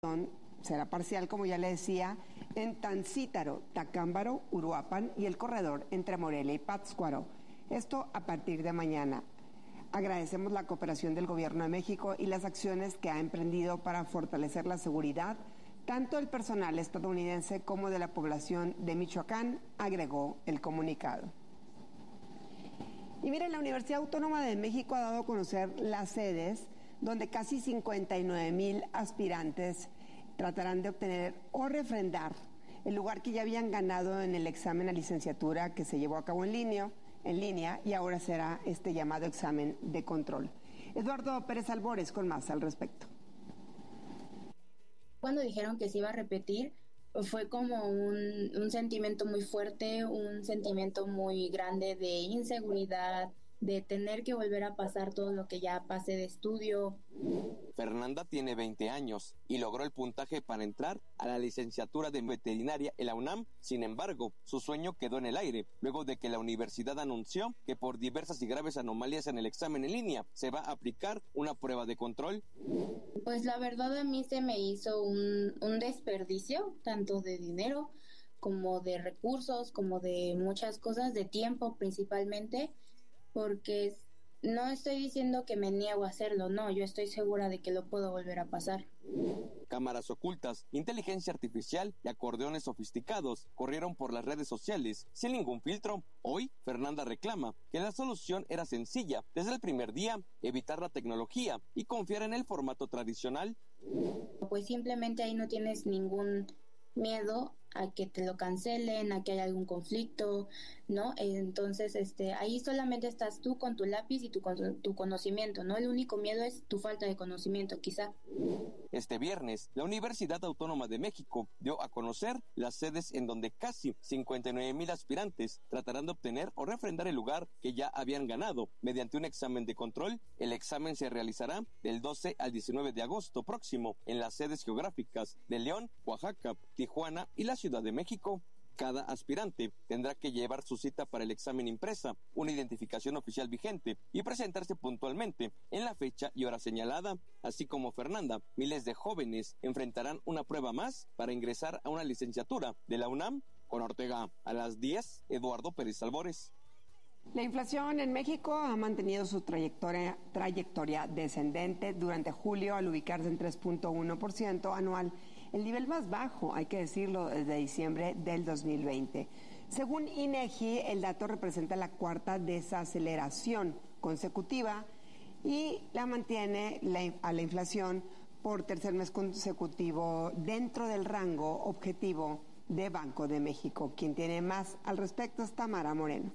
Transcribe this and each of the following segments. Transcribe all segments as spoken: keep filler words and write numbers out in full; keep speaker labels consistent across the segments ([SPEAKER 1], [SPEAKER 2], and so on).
[SPEAKER 1] será parcial, como ya le decía, en Tancítaro, Tacámbaro, Uruapan y el corredor entre Morelia y Pátzcuaro. Esto a partir de mañana. Agradecemos la cooperación del Gobierno de México y las acciones que ha emprendido para fortalecer la seguridad tanto del personal estadounidense como de la población de Michoacán, agregó el comunicado. Y miren, la Universidad Autónoma de México ha dado a conocer las sedes donde casi cincuenta y nueve mil aspirantes tratarán de obtener o refrendar el lugar que ya habían ganado en el examen a licenciatura que se llevó a cabo en línea, en línea y ahora será este llamado examen de control. Eduardo Pérez Albores con más al respecto.
[SPEAKER 2] Cuando dijeron que se iba a repetir, fue como un, un sentimiento muy fuerte, un sentimiento muy grande de inseguridad, de tener que volver a pasar todo lo que ya pasé de estudio.
[SPEAKER 3] Fernanda tiene veinte años y logró el puntaje para entrar a la licenciatura de veterinaria en la UNAM. Sin embargo, su sueño quedó en el aire luego de que la universidad anunció que por diversas y graves anomalías en el examen en línea se va a aplicar una prueba de control.
[SPEAKER 2] Pues la verdad a mí se me hizo un, un desperdicio, tanto de dinero como de recursos, como de muchas cosas, de tiempo principalmente, porque no estoy diciendo que me niego a hacerlo, no, yo estoy segura de que lo puedo volver a pasar.
[SPEAKER 3] Cámaras ocultas, inteligencia artificial y acordeones sofisticados corrieron por las redes sociales sin ningún filtro. Hoy, Fernanda reclama que la solución era sencilla desde el primer día, evitar la tecnología y confiar en el formato tradicional.
[SPEAKER 2] Pues simplemente ahí no tienes ningún miedo a que te lo cancelen, a que haya algún conflicto, ¿no? Entonces, este, ahí solamente estás tú con tu lápiz y tu, tu conocimiento, ¿no? El único miedo es tu falta de conocimiento, quizá.
[SPEAKER 3] Este viernes, la Universidad Autónoma de México dio a conocer las sedes en donde casi cincuenta y nueve mil aspirantes tratarán de obtener o refrendar el lugar que ya habían ganado mediante un examen de control. El examen se realizará del doce al diecinueve de agosto próximo en las sedes geográficas de León, Oaxaca, Tijuana y la Ciudad de México. Cada aspirante tendrá que llevar su cita para el examen impresa, una identificación oficial vigente y presentarse puntualmente en la fecha y hora señalada. Así como Fernanda, miles de jóvenes enfrentarán una prueba más para ingresar a una licenciatura de la UNAM. Con Ortega, a las diez, Eduardo Pérez Albores.
[SPEAKER 1] La inflación en México ha mantenido su trayectoria, trayectoria descendente durante julio al ubicarse en tres punto uno por ciento anual, el nivel más bajo, hay que decirlo, desde diciembre del dos mil veinte. Según INEGI, el dato representa la cuarta desaceleración consecutiva y la mantiene la, a la inflación por tercer mes consecutivo dentro del rango objetivo de Banco de México. Quien tiene más al respecto es Tamara Moreno.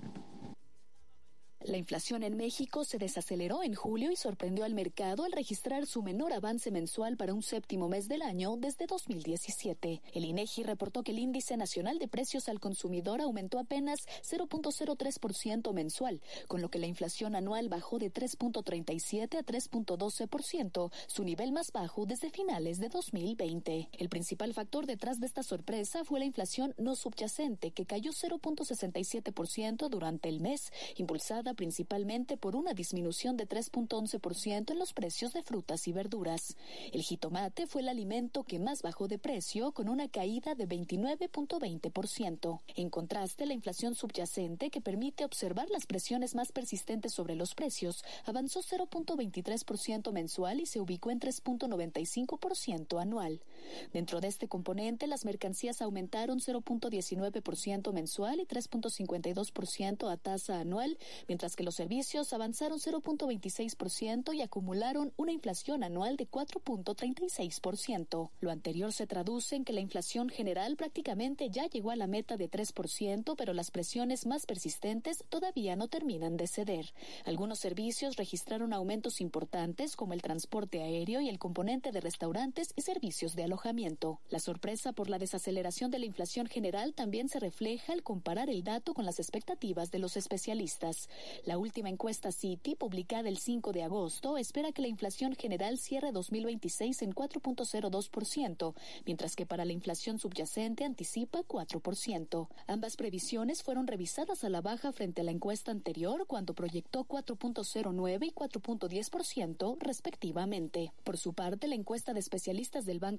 [SPEAKER 4] La inflación en México se desaceleró en julio y sorprendió al mercado al registrar su menor avance mensual para un séptimo mes del año desde dos mil diecisiete. El INEGI reportó que el índice nacional de precios al consumidor aumentó apenas cero punto cero tres por ciento mensual, con lo que la inflación anual bajó de tres punto treinta y siete a tres punto doce por ciento, su nivel más bajo desde finales de dos mil veinte. El principal factor detrás de esta sorpresa fue la inflación no subyacente, que cayó cero punto sesenta y siete por ciento durante el mes, impulsada principalmente por una disminución de tres punto once por ciento en los precios de frutas y verduras. El jitomate fue el alimento que más bajó de precio, con una caída de veintinueve punto veinte por ciento. En contraste, la inflación subyacente, que permite observar las presiones más persistentes sobre los precios, avanzó cero punto veintitrés por ciento mensual y se ubicó en tres punto noventa y cinco por ciento anual. Dentro de este componente, las mercancías aumentaron cero punto diecinueve por ciento mensual y tres punto cincuenta y dos por ciento a tasa anual, mientras que los servicios avanzaron cero punto veintiséis por ciento y acumularon una inflación anual de cuatro punto treinta y seis por ciento. Lo anterior se traduce en que la inflación general prácticamente ya llegó a la meta de tres por ciento, pero las presiones más persistentes todavía no terminan de ceder. Algunos servicios registraron aumentos importantes, como el transporte aéreo y el componente de restaurantes y servicios de alojamiento. La sorpresa por la desaceleración de la inflación general también se refleja al comparar el dato con las expectativas de los especialistas. La última encuesta Citi, publicada el cinco de agosto, espera que la inflación general cierre dos mil veintiséis en cuatro punto cero dos por ciento, mientras que para la inflación subyacente anticipa cuatro por ciento. Ambas previsiones fueron revisadas a la baja frente a la encuesta anterior, cuando proyectó cuatro punto cero nueve y cuatro punto diez por ciento respectivamente. Por su parte, la encuesta de especialistas del Banco